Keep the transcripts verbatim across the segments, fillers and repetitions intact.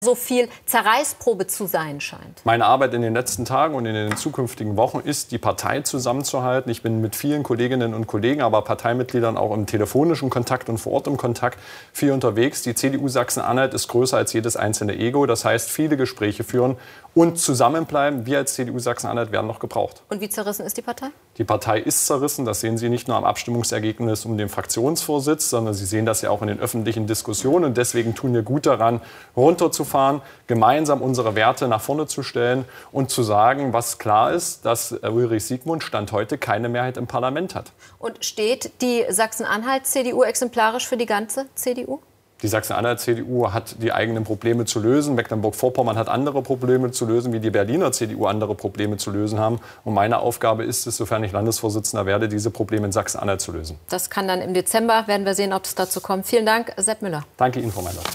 so viel Zerreißprobe zu sein scheint? Meine Arbeit in den letzten Tagen und in den zukünftigen Wochen ist, die Partei zusammenzuhalten. Ich bin mit vielen Kolleginnen und Kollegen, aber Parteimitgliedern auch im telefonischen Kontakt und vor Ort im Kontakt viel unterwegs. Die C D U Sachsen-Anhalt ist größer als jedes einzelne Ego. Das heißt, viele Gespräche führen und zusammenbleiben. Wir als C D U Sachsen-Anhalt werden noch gebraucht. Und wie zerrissen ist die Partei? Die Partei ist zerrissen. Das sehen Sie nicht nur am Abstimmungsergebnis um den Fraktionsvorsitz, sondern Sie sehen das ja auch in den öffentlichen Diskussionen. Und deswegen tun wir gut daran, runterzufahren, gemeinsam unsere Werte nach vorne zu stellen und zu sagen, was klar ist, dass Ulrich Siegmund Stand heute keine Mehrheit im Parlament hat. Und steht die Sachsen-Anhalt-C D U exemplarisch für die ganze C D U? Die Sachsen-Anhalt-C D U hat die eigenen Probleme zu lösen. Mecklenburg-Vorpommern hat andere Probleme zu lösen, wie die Berliner C D U andere Probleme zu lösen haben. Und meine Aufgabe ist es, sofern ich Landesvorsitzender werde, diese Probleme in Sachsen-Anhalt zu lösen. Das kann dann im Dezember, werden wir sehen, ob es dazu kommt. Vielen Dank, Sepp Müller. Danke Ihnen, Frau Meindl.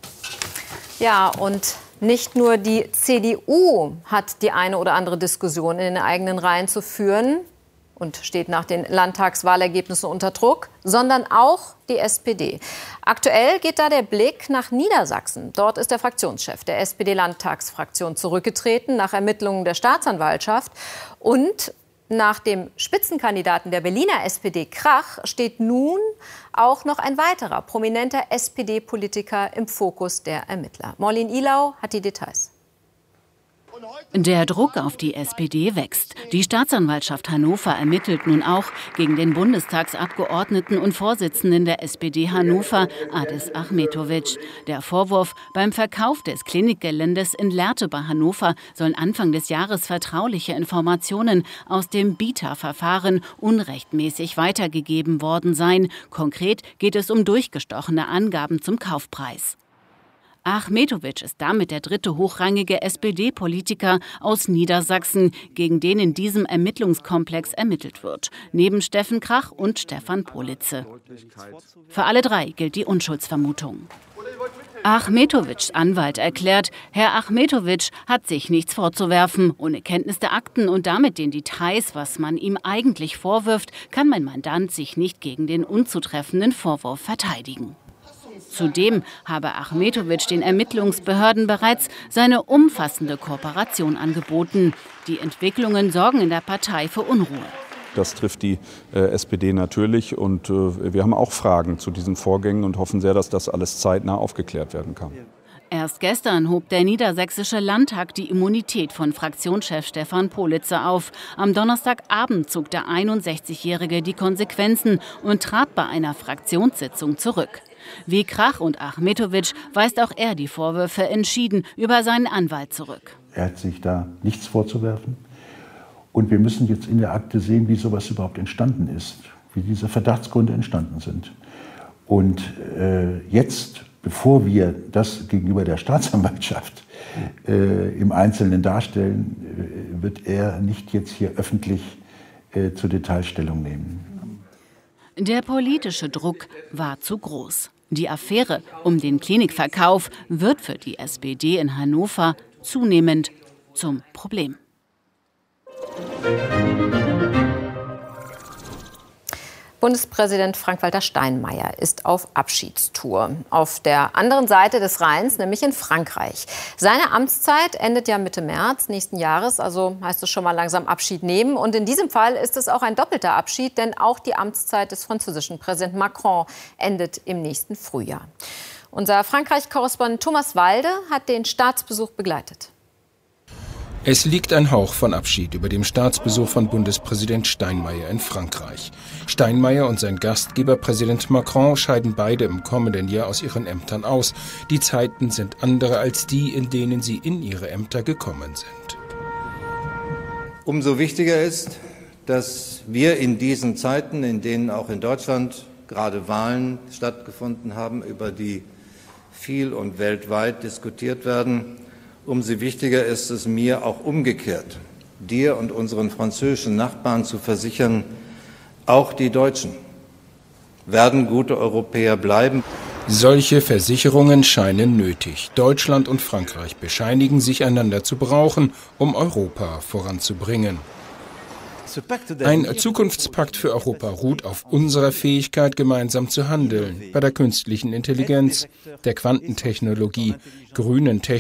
Ja, und nicht nur die C D U hat die eine oder andere Diskussion in den eigenen Reihen zu führen und steht nach den Landtagswahlergebnissen unter Druck, sondern auch die S P D. Aktuell geht da der Blick nach Niedersachsen. Dort ist der Fraktionschef der S P D-Landtagsfraktion zurückgetreten nach Ermittlungen der Staatsanwaltschaft. Und nach dem Spitzenkandidaten der Berliner S P D, Krach, steht nun auch noch ein weiterer prominenter S P D-Politiker im Fokus der Ermittler. Morlin Ilau hat die Details. Der Druck auf die S P D wächst. Die Staatsanwaltschaft Hannover ermittelt nun auch gegen den Bundestagsabgeordneten und Vorsitzenden der S P D Hannover, Adis Achmetović. Der Vorwurf: Beim Verkauf des Klinikgeländes in Lehrte bei Hannover sollen Anfang des Jahres vertrauliche Informationen aus dem Bieterverfahren unrechtmäßig weitergegeben worden sein. Konkret geht es um durchgestochene Angaben zum Kaufpreis. Achmetović ist damit der dritte hochrangige S P D-Politiker aus Niedersachsen, gegen den in diesem Ermittlungskomplex ermittelt wird, neben Steffen Krach und Stefan Politze. Für alle drei gilt die Unschuldsvermutung. Achmetovićs Anwalt erklärt, Herr Achmetović hat sich nichts vorzuwerfen. Ohne Kenntnis der Akten und damit den Details, was man ihm eigentlich vorwirft, kann mein Mandant sich nicht gegen den unzutreffenden Vorwurf verteidigen. Zudem habe Achmetović den Ermittlungsbehörden bereits seine umfassende Kooperation angeboten. Die Entwicklungen sorgen in der Partei für Unruhe. Das trifft die äh, S P D natürlich. Und äh, wir haben auch Fragen zu diesen Vorgängen und hoffen sehr, dass das alles zeitnah aufgeklärt werden kann. Erst gestern hob der Niedersächsische Landtag die Immunität von Fraktionschef Stefan Politze auf. Am Donnerstagabend zog der einundsechzigjährige die Konsequenzen und trat bei einer Fraktionssitzung zurück. Wie Krach und Achmetović weist auch er die Vorwürfe entschieden über seinen Anwalt zurück. Er hat sich da nichts vorzuwerfen. Und wir müssen jetzt in der Akte sehen, wie sowas überhaupt entstanden ist, wie diese Verdachtsgründe entstanden sind. Und äh, jetzt, bevor wir das gegenüber der Staatsanwaltschaft äh, im Einzelnen darstellen, äh, wird er nicht jetzt hier öffentlich äh, zur Detailstellung nehmen. Der politische Druck war zu groß. Die Affäre um den Klinikverkauf wird für die S P D in Hannover zunehmend zum Problem. Bundespräsident Frank-Walter Steinmeier ist auf Abschiedstour. Auf der anderen Seite des Rheins, nämlich in Frankreich. Seine Amtszeit endet ja Mitte März nächsten Jahres, also heißt es schon mal langsam Abschied nehmen. Und in diesem Fall ist es auch ein doppelter Abschied, denn auch die Amtszeit des französischen Präsidenten Macron endet im nächsten Frühjahr. Unser Frankreich-Korrespondent Thomas Walde hat den Staatsbesuch begleitet. Es liegt ein Hauch von Abschied über dem Staatsbesuch von Bundespräsident Steinmeier in Frankreich. Steinmeier und sein Gastgeber Präsident Macron scheiden beide im kommenden Jahr aus ihren Ämtern aus. Die Zeiten sind andere als die, in denen sie in ihre Ämter gekommen sind. Umso wichtiger ist, dass wir in diesen Zeiten, in denen auch in Deutschland gerade Wahlen stattgefunden haben, über die viel und weltweit diskutiert werden, umso wichtiger ist es mir auch umgekehrt, dir und unseren französischen Nachbarn zu versichern, auch die Deutschen werden gute Europäer bleiben. Solche Versicherungen scheinen nötig. Deutschland und Frankreich bescheinigen sich, einander zu brauchen, um Europa voranzubringen. Ein Zukunftspakt für Europa ruht auf unserer Fähigkeit, gemeinsam zu handeln, bei der künstlichen Intelligenz, der Quantentechnologie, grünen Technologie,